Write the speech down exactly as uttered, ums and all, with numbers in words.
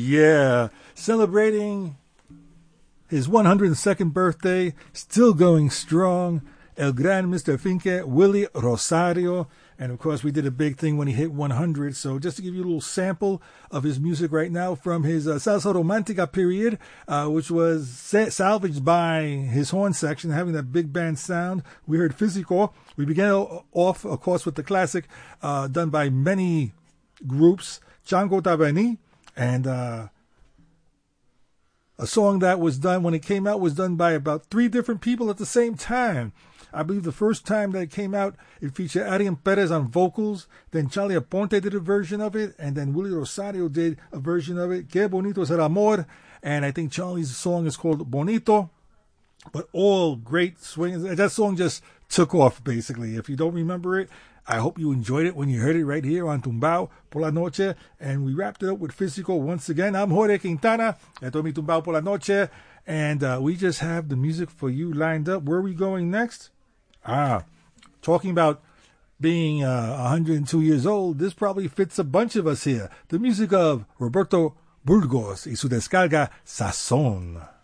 Yeah, celebrating his one hundred second birthday, still going strong. El Gran Mister Finke, Willie Rosario. And of course, we did a big thing when he hit one hundred. So just to give you a little sample of his music right now from his uh, Salsa Romantica period, uh, which was salvaged by his horn section, having that big band sound. We heard Físico. We began off, of course, with the classic uh, done by many groups, Chango Tabani. And uh, a song that was done when it came out was done by about three different people at the same time. I believe the first time that it came out, it featured Arian Perez on vocals. Then Charlie Aponte did a version of it. And then Willie Rosario did a version of it. Que bonito es el amor. And I think Charlie's song is called Bonito. But all great swings. That song just took off, basically. If you don't remember it, I hope you enjoyed it when you heard it right here on Tumbao por la Noche. And we wrapped it up with Físico once again. I'm Jorge Quintana. Esto es mi Tumbao por la Noche. And uh, we just have the music for you lined up. Where are we going next? Ah, talking about being uh, one hundred two years old, this probably fits a bunch of us here. The music of Roberto Burgos y su descarga Sazón.